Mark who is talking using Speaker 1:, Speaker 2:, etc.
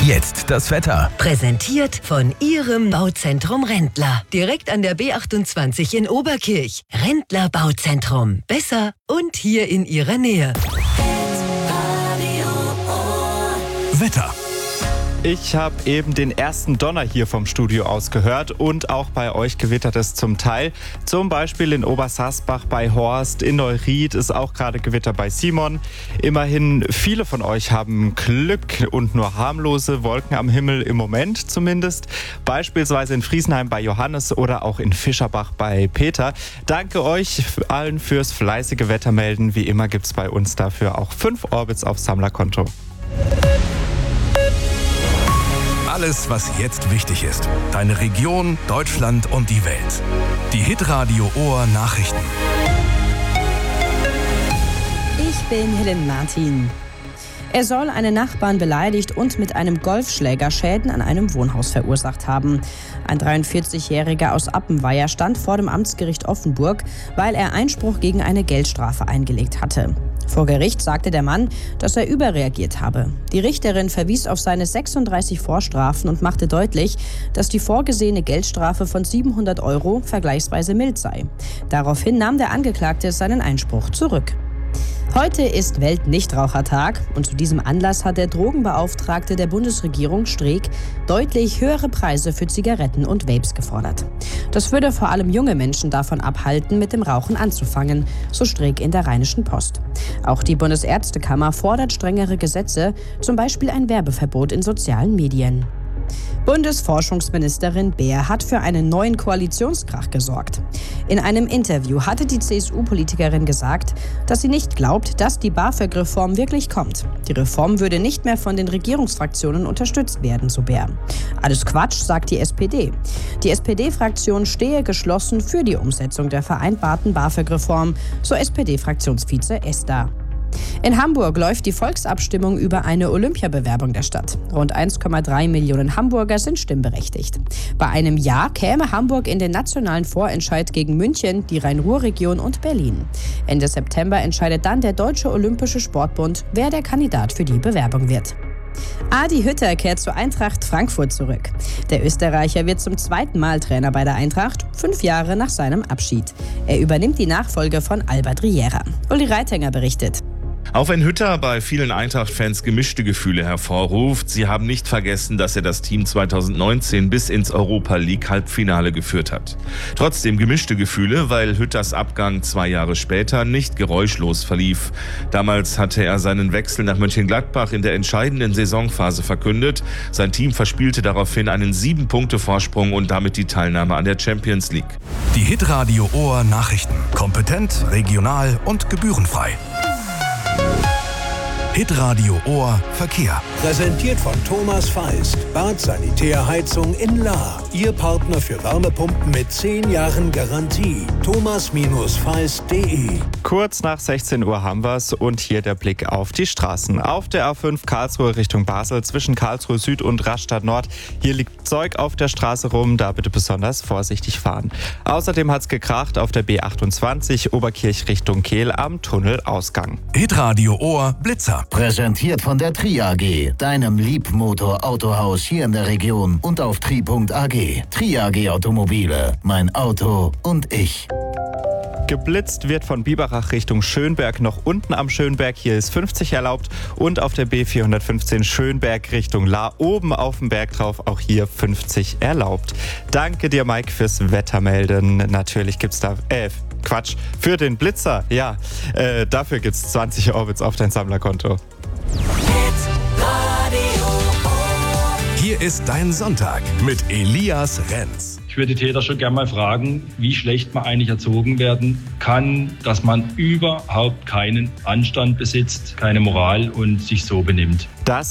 Speaker 1: Jetzt das Wetter.
Speaker 2: Präsentiert von Ihrem Bauzentrum Rendler. Direkt an der B28 in Oberkirch. Rendler Bauzentrum. Besser und hier in Ihrer Nähe.
Speaker 1: Wetter.
Speaker 3: Ich habe eben den ersten Donner hier vom Studio aus gehört und auch bei euch gewittert es zum Teil. Zum Beispiel in Obersaßbach bei Horst, in Neuried ist auch gerade Gewitter bei Simon. Immerhin, viele von euch haben Glück und nur harmlose Wolken am Himmel im Moment zumindest. Beispielsweise in Friesenheim bei Johannes oder auch in Fischerbach bei Peter. Danke euch allen fürs fleißige Wettermelden. Wie immer gibt es bei uns dafür auch 5 Orbits aufs Sammlerkonto.
Speaker 1: Alles, was jetzt wichtig ist. Deine Region, Deutschland und die Welt. Die Hitradio Ohr Nachrichten.
Speaker 4: Ich bin Helen Martin. Er soll einen Nachbarn beleidigt und mit einem Golfschläger Schäden an einem Wohnhaus verursacht haben. Ein 43-Jähriger aus Appenweier stand vor dem Amtsgericht Offenburg, weil er Einspruch gegen eine Geldstrafe eingelegt hatte. Vor Gericht sagte der Mann, dass er überreagiert habe. Die Richterin verwies auf seine 36 Vorstrafen und machte deutlich, dass die vorgesehene Geldstrafe von 700 € vergleichsweise mild sei. Daraufhin nahm der Angeklagte seinen Einspruch zurück. Heute ist Weltnichtrauchertag und zu diesem Anlass hat der Drogenbeauftragte der Bundesregierung Streeck deutlich höhere Preise für Zigaretten und Vapes gefordert. Das würde vor allem junge Menschen davon abhalten, mit dem Rauchen anzufangen, so Streeck in der Rheinischen Post. Auch die Bundesärztekammer fordert strengere Gesetze, zum Beispiel ein Werbeverbot in sozialen Medien. Bundesforschungsministerin Beer hat für einen neuen Koalitionskrach gesorgt. In einem Interview hatte die CSU-Politikerin gesagt, dass sie nicht glaubt, dass die BAföG-Reform wirklich kommt. Die Reform würde nicht mehr von den Regierungsfraktionen unterstützt werden, so Beer. Alles Quatsch, sagt die SPD. Die SPD-Fraktion stehe geschlossen für die Umsetzung der vereinbarten BAföG-Reform, so SPD-Fraktionsvize Esther. In Hamburg läuft die Volksabstimmung über eine Olympiabewerbung der Stadt. Rund 1,3 Millionen Hamburger sind stimmberechtigt. Bei einem Ja käme Hamburg in den nationalen Vorentscheid gegen München, die Rhein-Ruhr-Region und Berlin. Ende September entscheidet dann der Deutsche Olympische Sportbund, wer der Kandidat für die Bewerbung wird. Adi Hütter kehrt zur Eintracht Frankfurt zurück. Der Österreicher wird zum 2. Mal Trainer bei der Eintracht, 5 Jahre nach seinem Abschied. Er übernimmt die Nachfolge von Albert Riera. Uli Reitinger berichtet.
Speaker 5: Auch wenn Hütter bei vielen Eintracht-Fans gemischte Gefühle hervorruft, sie haben nicht vergessen, dass er das Team 2019 bis ins Europa-League-Halbfinale geführt hat. Trotzdem gemischte Gefühle, weil Hütters Abgang 2 Jahre später nicht geräuschlos verlief. Damals hatte er seinen Wechsel nach Mönchengladbach in der entscheidenden Saisonphase verkündet. Sein Team verspielte daraufhin einen 7-Punkte-Vorsprung und damit die Teilnahme an der Champions League.
Speaker 1: Die Hitradio Ohr Nachrichten. Kompetent, regional und gebührenfrei. Hitradio Ohr Verkehr.
Speaker 6: Präsentiert von Thomas Feist. Bad Sanitärheizung in Lahr. Ihr Partner für Wärmepumpen mit 10 Jahren Garantie. thomas-feist.de.
Speaker 3: Kurz nach 16 Uhr haben wir's und hier der Blick auf die Straßen. Auf der A5 Karlsruhe Richtung Basel zwischen Karlsruhe Süd und Rastatt Nord. Hier liegt Zeug auf der Straße rum, da bitte besonders vorsichtig fahren. Außerdem hat's gekracht auf der B28 Oberkirch Richtung Kehl am Tunnelausgang.
Speaker 1: Hitradio Ohr Blitzer.
Speaker 7: Präsentiert von der Tri AG, deinem Liebmotor-Autohaus hier in der Region und auf tri.ag. Tri AG Automobile, mein Auto und ich.
Speaker 3: Geblitzt wird von Biberach Richtung Schönberg noch unten am Schönberg. Hier ist 50 erlaubt und auf der B415 Schönberg Richtung Lahr oben auf dem Berg drauf auch hier 50 erlaubt. Danke dir, Mike, fürs Wettermelden. Natürlich gibt's da für den Blitzer. Ja, dafür gibt's 20 Orbits auf dein Sammlerkonto.
Speaker 1: Hier ist dein Sonntag mit Elias Renz.
Speaker 8: Ich würde die Täter schon gerne mal fragen, wie schlecht man eigentlich erzogen werden kann, dass man überhaupt keinen Anstand besitzt, keine Moral und sich so benimmt.
Speaker 3: Das